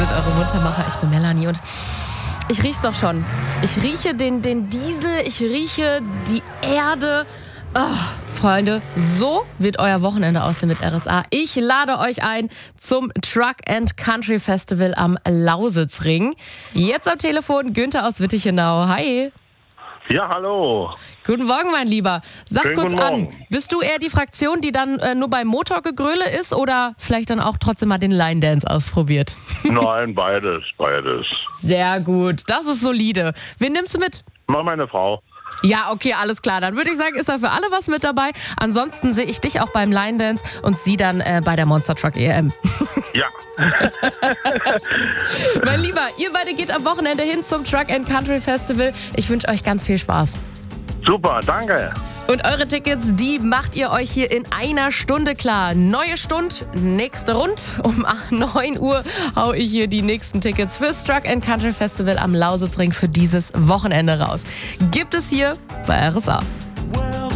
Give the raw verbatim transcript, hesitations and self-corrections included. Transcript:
sind eure Muntermacher. Ich bin Melanie und ich riech's doch schon. Ich rieche den, den Diesel, ich rieche die Erde. Oh, Freunde, so wird euer Wochenende aussehen mit R S A. Ich lade euch ein zum Truck and Country Festival am Lausitzring. Jetzt am Telefon Günther aus Wittichenau. Hi. Ja, hallo. Guten Morgen, mein Lieber. Sag Schönen kurz guten an, Morgen. bist du eher die Fraktion, die dann äh, nur beim Motorgegröle ist oder vielleicht dann auch trotzdem mal den Line Dance ausprobiert? Nein, beides, beides. Sehr gut, das ist solide. Wen nimmst du mit? Mal meine Frau. Ja, okay, alles klar. Dann würde ich sagen, ist da für alle was mit dabei. Ansonsten sehe ich dich auch beim Line Dance und sie dann äh, bei der Monster Truck E M. Ja. Mein Lieber, ihr beide geht am Wochenende hin zum Truck and Country Festival. Ich wünsche euch ganz viel Spaß. Super, danke. Und eure Tickets, die macht ihr euch hier in einer Stunde klar. Neue Stunde, nächste Rund. Um neun Uhr hau ich hier die nächsten Tickets fürs Truck and Country Festival am Lausitzring für dieses Wochenende raus. Gibt es hier bei R S A.